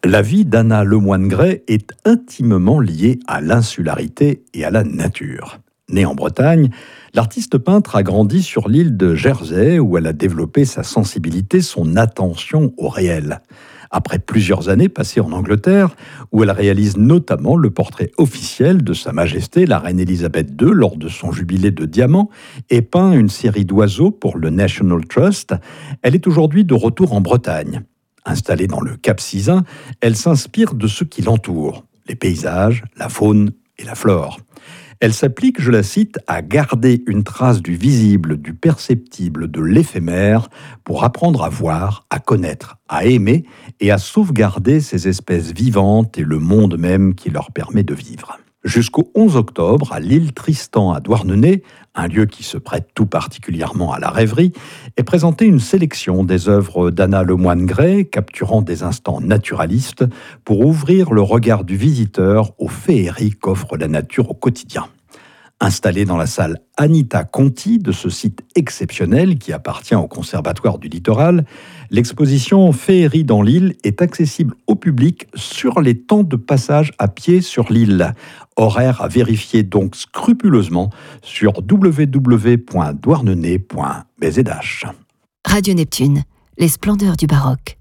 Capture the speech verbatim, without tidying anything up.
La vie d'Anna Lemoine-Gray est intimement liée à l'insularité et à la nature. Née en Bretagne, l'artiste peintre a grandi sur l'île de Jersey où elle a développé sa sensibilité, son attention au réel. Après plusieurs années passées en Angleterre, où elle réalise notamment le portrait officiel de Sa Majesté la Reine Elisabeth deux lors de son jubilé de diamant et peint une série d'oiseaux pour le National Trust, elle est aujourd'hui de retour en Bretagne. Installée dans le Cap Sizun, elle s'inspire de ce qui l'entoure, les paysages, la faune et la flore. Elle s'applique, je la cite, à garder une trace du visible, du perceptible, de l'éphémère, pour apprendre à voir, à connaître, à aimer et à sauvegarder ces espèces vivantes et le monde même qui leur permet de vivre. Jusqu'au onze octobre, à l'île Tristan à Douarnenez, un lieu qui se prête tout particulièrement à la rêverie, est présentée une sélection des œuvres d'Anna Lemoine-Gray, capturant des instants naturalistes pour ouvrir le regard du visiteur aux féeries qu'offre la nature au quotidien. Installée dans la salle Anita Conti de ce site exceptionnel qui appartient au Conservatoire du Littoral, l'exposition Féerie dans l'île est accessible au public sur les temps de passage à pied sur l'île. Horaire à vérifier donc scrupuleusement sur w w w point douarnenez point b z h. Radio Neptune, les splendeurs du baroque.